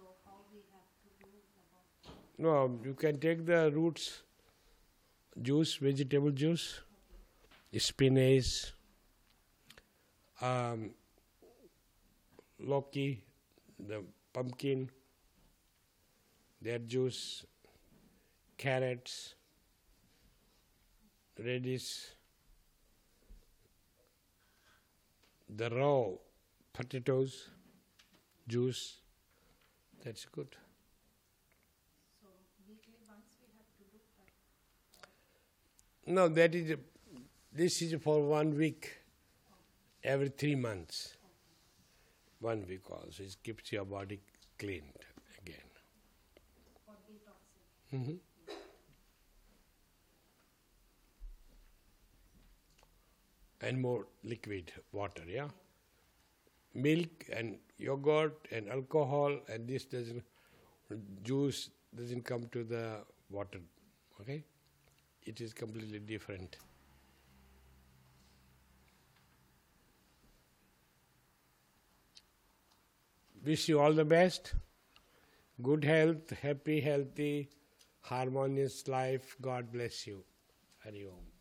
No, you can take the roots, juice, vegetable juice, spinach, loki, the pumpkin, that juice, carrots, radish, the raw potatoes, juice, that's good. So weekly once we have to do that? No, this is for 1 week, every 3 months. 1 week also, it keeps your body cleaned again. For detoxing. And more liquid water, yeah? Milk and yogurt and alcohol and this doesn't, juice doesn't come to the water, okay? It is completely different. Wish you all the best. Good health, happy, healthy, harmonious life. God bless you. Hari Om.